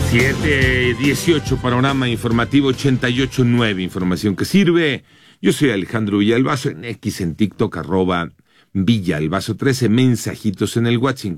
7:18, panorama informativo 88.9, información que sirve. Yo soy Alejandro Villalbazo, en X, en TikTok, @Villalbazo13, mensajitos en el WhatsApp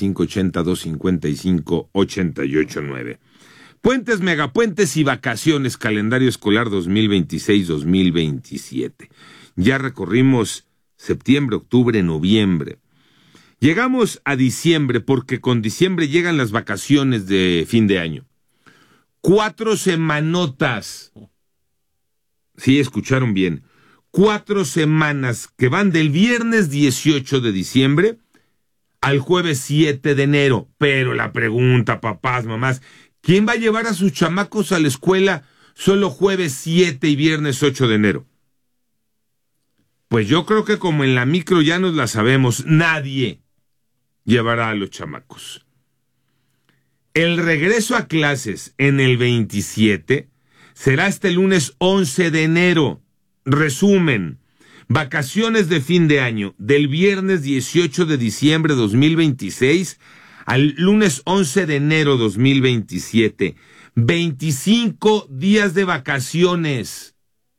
5582558889. Puentes, megapuentes y vacaciones, calendario escolar 2026-2027. Ya recorrimos septiembre, octubre, noviembre. Llegamos a diciembre porque con diciembre llegan las vacaciones de fin de año. 4 semanotas. Sí, escucharon bien. 4 semanas que van del viernes 18 de diciembre al jueves 7 de enero. Pero la pregunta, papás, mamás, ¿quién va a llevar a sus chamacos a la escuela solo jueves 7 y viernes 8 de enero? Pues yo creo que como en la micro ya nos la sabemos, nadie llevará a los chamacos. El regreso a clases en el 27 será este lunes 11 de enero. Resumen, vacaciones de fin de año del viernes 18 de diciembre 2026 al lunes 11 de enero 2027. 25 días de vacaciones.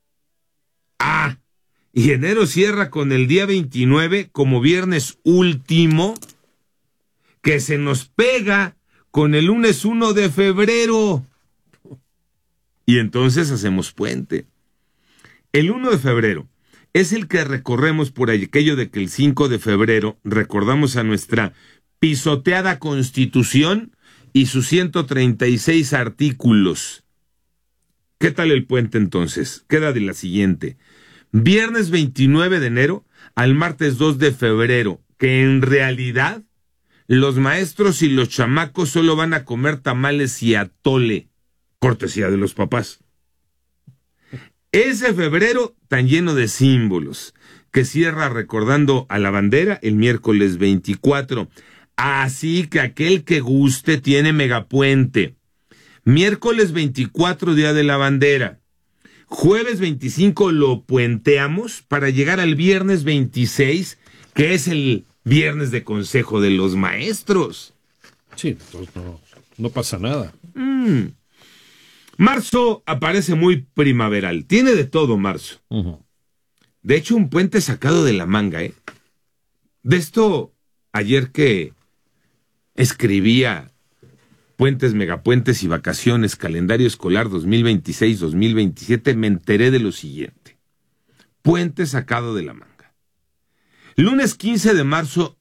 Y enero cierra con el día 29 como viernes último, que se nos pega con el lunes 1 de febrero. Y entonces hacemos puente. El 1 de febrero es el que recorremos por aquello de que el 5 de febrero recordamos a nuestra pisoteada Constitución y sus 136 artículos. ¿Qué tal el puente entonces? Queda de la siguiente: viernes 29 de enero al martes 2 de febrero, que en realidad los maestros y los chamacos solo van a comer tamales y atole, cortesía de los papás. Ese febrero tan lleno de símbolos, que cierra recordando a la bandera el miércoles 24. Así que aquel que guste tiene megapuente. Miércoles 24, día de la bandera. Jueves 25 lo puenteamos para llegar al viernes 26, que es el viernes de consejo de los maestros. Sí, entonces no pasa nada. Marzo aparece muy primaveral. Tiene de todo marzo. Uh-huh. De hecho, un puente sacado de la manga, ¿eh? De esto, ayer que escribía puentes, megapuentes y vacaciones, calendario escolar 2026-2027, me enteré de lo siguiente. Puente sacado de la manga. Lunes 15 de marzo